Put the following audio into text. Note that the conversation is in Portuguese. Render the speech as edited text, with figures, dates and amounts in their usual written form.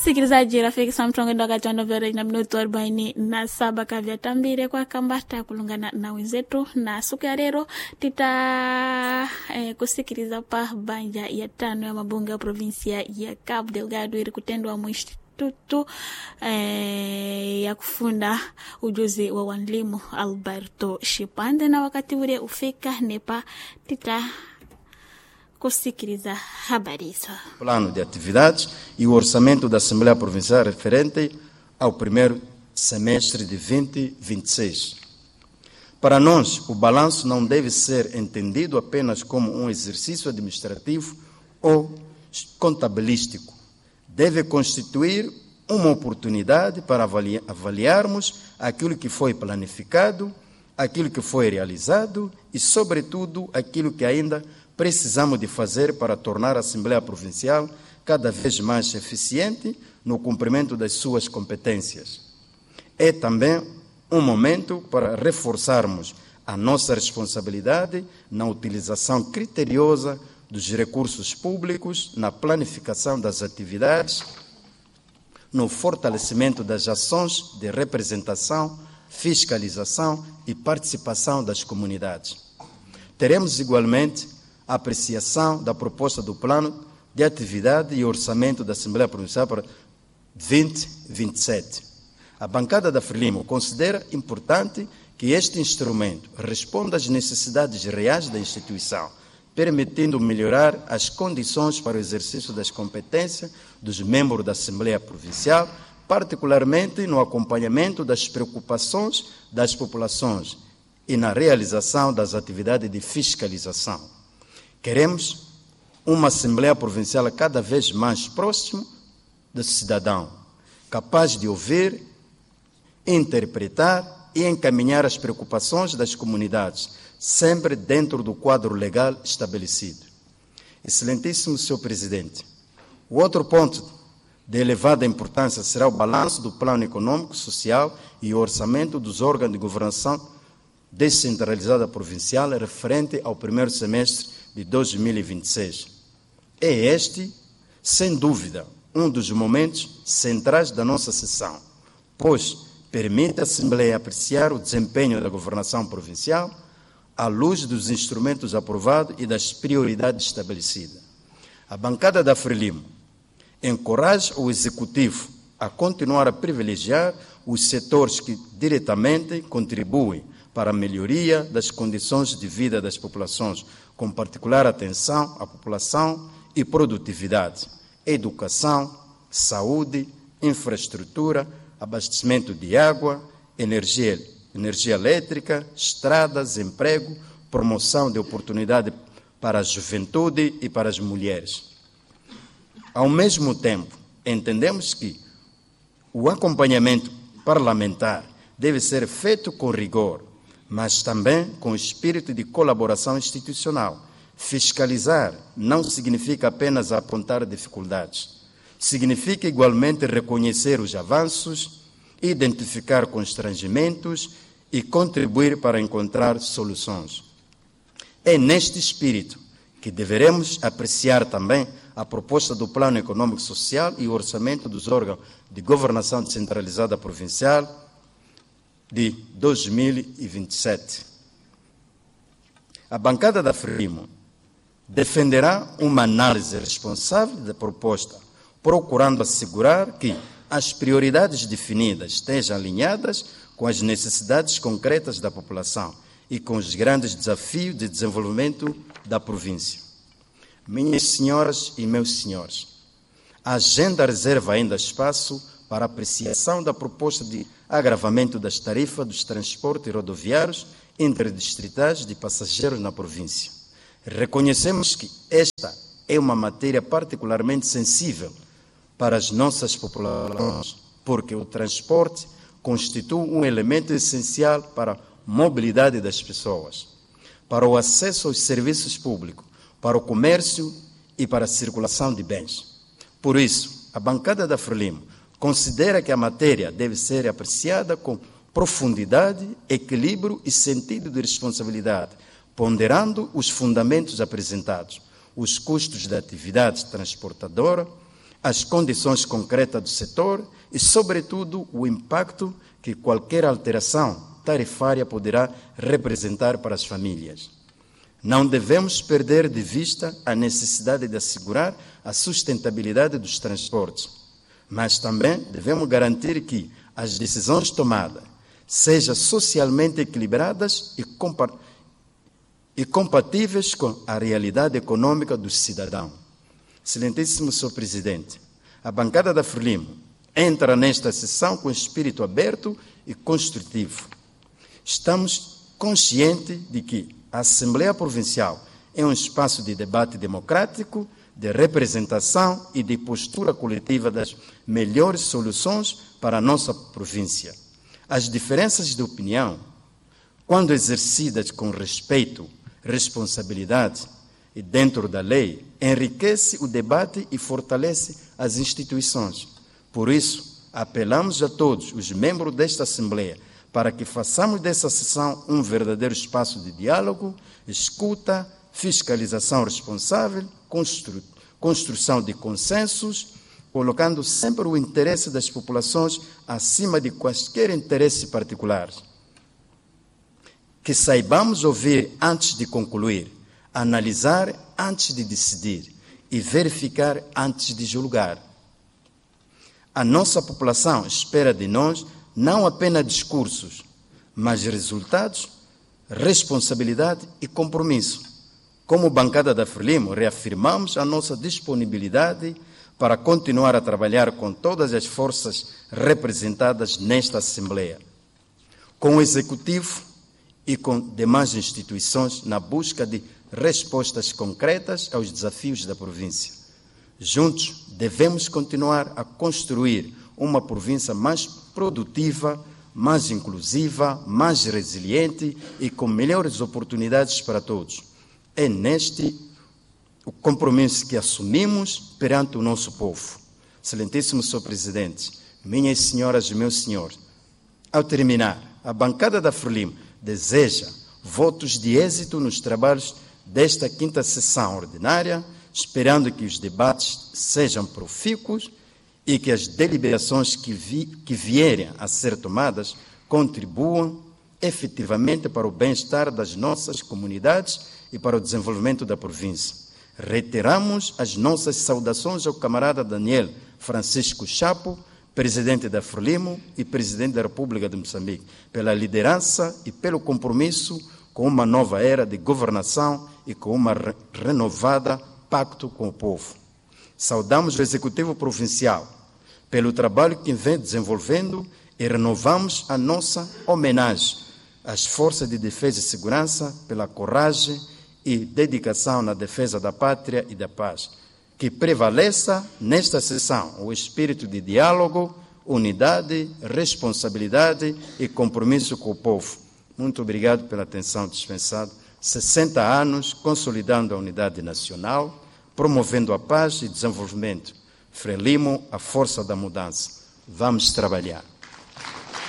Msikilizaji, rafiki samtonge wakati wa novela na minuto 47 kavya tambire kwa kambata kulungana na wenzetu, na siku ya leo tita kusikiliza pa banja ya 5 ya mabunge ya provinsia ya Cabo Delgado ili kutendwa mwistutu ya kufunda ujuzi wa walimu Alberto Shipande, na wakati ule ufika nepa tita kusikiliza habari hizo. Plano de atividades e o orçamento da Assembleia Provincial referente ao primeiro semestre de 2026. Para nós, o balanço não deve ser entendido apenas como um exercício administrativo ou contabilístico. Deve constituir uma oportunidade para avaliarmos aquilo que foi planificado, aquilo que foi realizado e, sobretudo, aquilo que ainda precisamos de fazer para tornar a Assembleia Provincial cada vez mais eficiente no cumprimento das suas competências. É também um momento para reforçarmos a nossa responsabilidade na utilização criteriosa dos recursos públicos, na planificação das atividades, no fortalecimento das ações de representação, fiscalização e participação das comunidades. Teremos igualmente a apreciação da proposta do Plano de Atividade e Orçamento da Assembleia Provincial para 2027. A bancada da Frelimo considera importante que este instrumento responda às necessidades reais da instituição, permitindo melhorar as condições para o exercício das competências dos membros da Assembleia Provincial, particularmente no acompanhamento das preocupações das populações e na realização das atividades de fiscalização. Queremos uma Assembleia Provincial cada vez mais próxima do cidadão, capaz de ouvir, interpretar e encaminhar as preocupações das comunidades, sempre dentro do quadro legal estabelecido. Excelentíssimo Sr. Presidente, o outro ponto de elevada importância será o balanço do Plano Econômico, Social e o orçamento dos órgãos de governação descentralizada provincial referente ao primeiro semestre de 2026. É este, sem dúvida, um dos momentos centrais da nossa sessão, pois permite à Assembleia apreciar o desempenho da governação provincial à luz dos instrumentos aprovados e das prioridades estabelecidas. A bancada da Frelimo encoraja o Executivo a continuar a privilegiar os setores que diretamente contribuem para a melhoria das condições de vida das populações, com particular atenção à população e produtividade, educação, saúde, infraestrutura, abastecimento de água, energia elétrica, estradas, emprego, promoção de oportunidade para a juventude e para as mulheres. Ao mesmo tempo, entendemos que o acompanhamento parlamentar deve ser feito com rigor, mas também com espírito de colaboração institucional. Fiscalizar não significa apenas apontar dificuldades. Significa igualmente reconhecer os avanços, identificar constrangimentos e contribuir para encontrar soluções. É neste espírito que deveremos apreciar também a proposta do Plano Econômico Social e o orçamento dos órgãos de governação descentralizada provincial de 2027. A bancada da Frelimo defenderá uma análise responsável da proposta, procurando assegurar que as prioridades definidas estejam alinhadas com as necessidades concretas da população e com os grandes desafios de desenvolvimento da província. Minhas senhoras e meus senhores, a agenda reserva ainda espaço para apreciação da proposta de agravamento das tarifas dos transportes rodoviários interdistritais de passageiros na província. Reconhecemos que esta é uma matéria particularmente sensível para as nossas populações, porque o transporte constitui um elemento essencial para a mobilidade das pessoas, para o acesso aos serviços públicos, para o comércio e para a circulação de bens. Por isso, a bancada da Frelimo considera que a matéria deve ser apreciada com profundidade, equilíbrio e sentido de responsabilidade, ponderando os fundamentos apresentados, os custos da atividade transportadora, as condições concretas do setor e, sobretudo, o impacto que qualquer alteração tarifária poderá representar para as famílias. Não devemos perder de vista a necessidade de assegurar a sustentabilidade dos transportes, mas também devemos garantir que as decisões tomadas sejam socialmente equilibradas e compatíveis com a realidade econômica do cidadão. Excelentíssimo Sr. Presidente, a bancada da Frelimo entra nesta sessão com espírito aberto e construtivo. Estamos conscientes de que a Assembleia Provincial é um espaço de debate democrático, de representação e de postura coletiva das melhores soluções para a nossa província. As diferenças de opinião, quando exercidas com respeito, responsabilidade e dentro da lei, enriquece o debate e fortalece as instituições. Por isso, apelamos a todos os membros desta Assembleia para que façamos dessa sessão um verdadeiro espaço de diálogo, escuta, fiscalização responsável, construção de consensos, colocando sempre o interesse das populações acima de quaisquer interesses particulares. Que saibamos ouvir antes de concluir, analisar antes de decidir e verificar antes de julgar. A nossa população espera de nós não apenas discursos, mas resultados, responsabilidade e compromisso. Como bancada da Frelimo, reafirmamos a nossa disponibilidade para continuar a trabalhar com todas as forças representadas nesta Assembleia, com o Executivo e com demais instituições na busca de respostas concretas aos desafios da província. Juntos, devemos continuar a construir uma província mais produtiva, mais inclusiva, mais resiliente e com melhores oportunidades para todos. É neste o compromisso que assumimos perante o nosso povo. Excelentíssimo Sr. Presidente, minhas senhoras e meus senhores, ao terminar, a bancada da Frelimo deseja votos de êxito nos trabalhos desta quinta sessão ordinária, esperando que os debates sejam profícuos e que as deliberações que vierem a ser tomadas contribuam efetivamente para o bem-estar das nossas comunidades e para o desenvolvimento da província. Reiteramos as nossas saudações ao camarada Daniel Francisco Chapo, presidente da Frelimo e presidente da República de Moçambique, pela liderança e pelo compromisso com uma nova era de governação e com uma renovada pacto com o povo. Saudamos o Executivo Provincial pelo trabalho que vem desenvolvendo e renovamos a nossa homenagem às Forças de Defesa e Segurança pela coragem e dedicação na defesa da pátria e da paz. Que prevaleça nesta sessão o espírito de diálogo, unidade, responsabilidade e compromisso com o povo. Muito obrigado pela atenção dispensada. 60 anos consolidando a unidade nacional, promovendo a paz e desenvolvimento. Frelimo, a força da mudança. Vamos trabalhar.